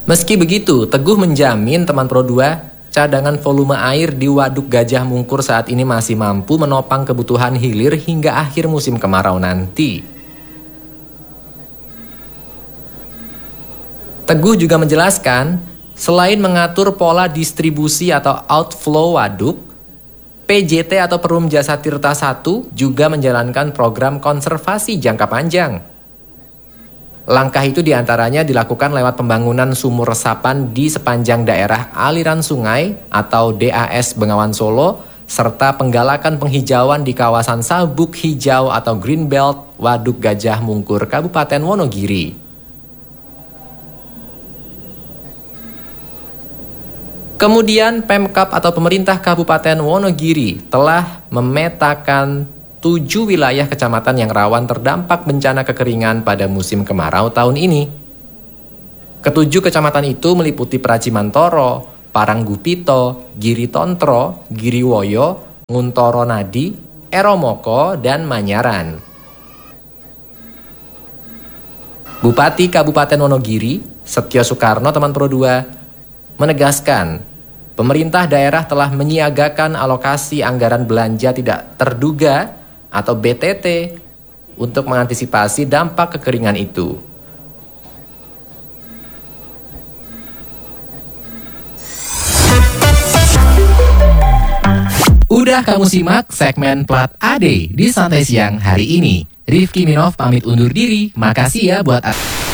Meski begitu, Teguh menjamin teman Pro 2, cadangan volume air di Waduk Gajah Mungkur saat ini masih mampu menopang kebutuhan hilir hingga akhir musim kemarau nanti. Teguh juga menjelaskan, selain mengatur pola distribusi atau outflow waduk, PJT atau Perum Jasa Tirta I juga menjalankan program konservasi jangka panjang. Langkah itu diantaranya dilakukan lewat pembangunan sumur resapan di sepanjang daerah aliran sungai atau DAS Bengawan Solo, serta penggalakan penghijauan di kawasan sabuk hijau atau Greenbelt Waduk Gajah Mungkur, Kabupaten Wonogiri. Kemudian Pemkab atau pemerintah Kabupaten Wonogiri telah memetakan 7 wilayah kecamatan yang rawan terdampak bencana kekeringan pada musim kemarau tahun ini. Ketujuh kecamatan itu meliputi Pracimantoro, Paranggupito, Giri Tontro, Giriwoyo, Nguntoro Nadi, Eromoko, dan Manyaran. Bupati Kabupaten Wonogiri, Setio Soekarno teman Pro 2, menegaskan, pemerintah daerah telah menyiagakan alokasi anggaran belanja tidak terduga atau BTT untuk mengantisipasi dampak kekeringan itu. Udah kamu simak segmen Plat AD di Santai Siang hari ini. Rifki Minov pamit undur diri. Makasih ya buat